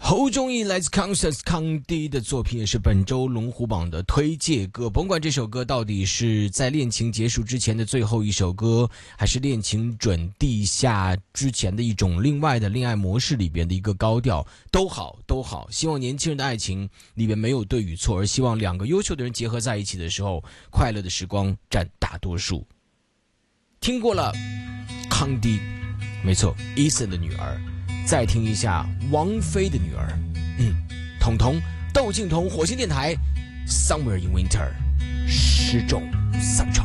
侯忠义来自 Constance 康迪的作品，也是本周龙虎榜的推介歌。甭管这首歌到底是在恋情结束之前的最后一首歌，还是恋情转地下之前的一种另外的恋爱模式里边的一个高调，都好都好。希望年轻人的爱情里边没有对与错，而希望两个优秀的人结合在一起的时候，快乐的时光占大多数。听过了康迪，没错 Eason 的女儿，再听一下王菲的女儿，彤彤窦靖童火星电台 Summer in Winter 失重三重。